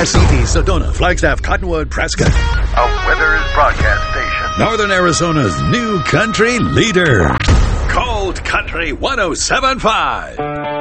Mesquite, Sedona, Flagstaff, Cottonwood, Prescott. A Withers broadcast station. Northern Arizona's new country leader. Cold Country 107.5.